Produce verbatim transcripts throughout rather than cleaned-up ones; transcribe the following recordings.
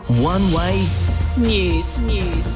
One Way News. News.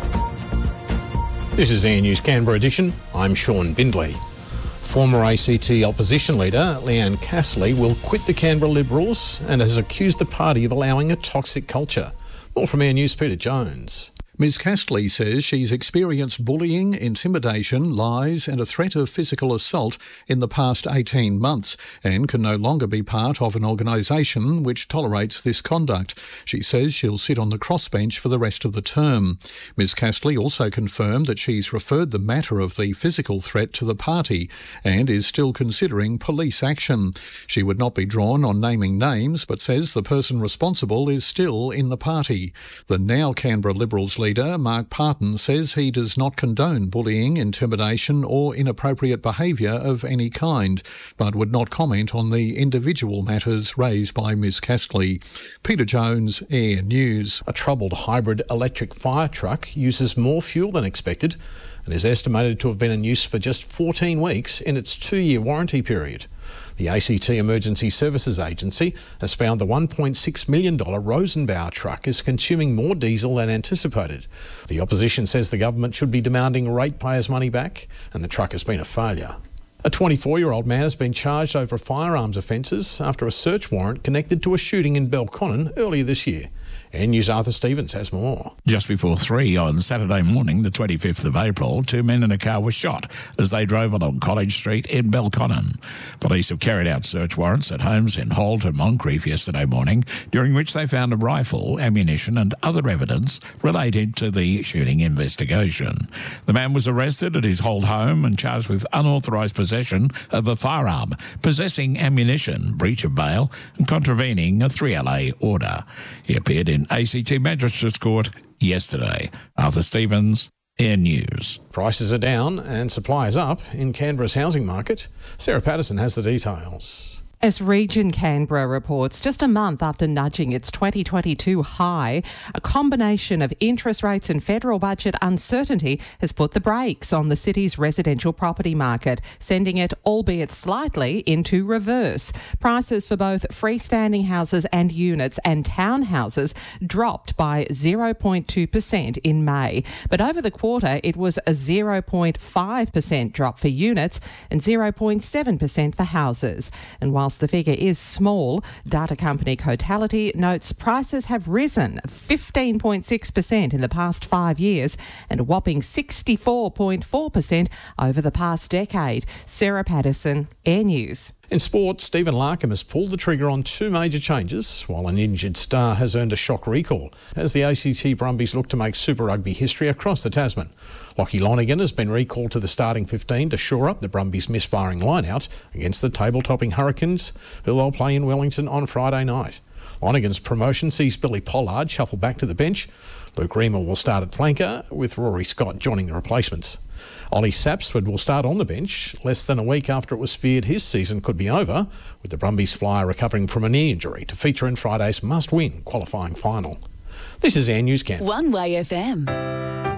This is Air News Canberra edition. I'm Sean Bindley. Former A C T opposition leader Leanne Castley will quit the Canberra Liberals and has accused the party of allowing a toxic culture. More from Air News' Peter Jones. Ms Castley says she's experienced bullying, intimidation, lies and a threat of physical assault in the past eighteen months and can no longer be part of an organisation which tolerates this conduct. She says she'll sit on the crossbench for the rest of the term. Ms Castley also confirmed that she's referred the matter of the physical threat to the party and is still considering police action. She would not be drawn on naming names but says the person responsible is still in the party. The now Canberra Liberals leader, Mark Parton, says he does not condone bullying, intimidation or inappropriate behaviour of any kind, but would not comment on the individual matters raised by Ms Castley. Peter Jones, Air News. A troubled hybrid electric fire truck uses more fuel than expected and is estimated to have been in use for just fourteen weeks in its two-year warranty period. The A C T Emergency Services Agency has found the one point six million dollars Rosenbauer truck is consuming more diesel than anticipated. The opposition says the government should be demanding ratepayers' money back, and the truck has been a failure. A twenty-four-year-old man has been charged over firearms offences after a search warrant connected to a shooting in Belconnen earlier this year. Air News' Arthur Stevens has more. Just before three on Saturday morning, the twenty-fifth of April, two men in a car were shot as they drove along College Street in Belconnen. Police have carried out search warrants at homes in Holt and Moncrief yesterday morning, during which they found a rifle, ammunition and other evidence related to the shooting investigation. The man was arrested at his Holt home and charged with unauthorised possession of a firearm, possessing ammunition, breach of bail and contravening a three L A order. He appeared in A C T Magistrates Court yesterday. Arthur Stevens, Air News. Prices are down and supply is up in Canberra's housing market. Sarah Patterson has the details. As Region Canberra reports, just a month after nudging its twenty twenty-two high, a combination of interest rates and federal budget uncertainty has put the brakes on the city's residential property market, sending it, albeit slightly, into reverse. Prices for both freestanding houses and units and townhouses dropped by zero point two percent in May. But over the quarter, it was a zero point five percent drop for units and zero point seven percent for houses. And whilst the figure is small, data company Cotality notes prices have risen fifteen point six percent in the past five years and a whopping sixty-four point four percent over the past decade. Sarah Patterson, Air News. In sport, Stephen Larkham has pulled the trigger on two major changes, while an injured star has earned a shock recall, as the A C T Brumbies look to make Super Rugby history across the Tasman. Lockie Lonergan has been recalled to the starting fifteen to shore up the Brumbies' misfiring line-out against the table-topping Hurricanes, who will play in Wellington on Friday night. Lonergan's promotion sees Billy Pollard shuffle back to the bench. Luke Reamer will start at flanker, with Rory Scott joining the replacements. Ollie Sapsford will start on the bench, less than a week after it was feared his season could be over, with the Brumbies flyer recovering from a knee injury to feature in Friday's must-win qualifying final. This is Air News Canberra. One Way F M.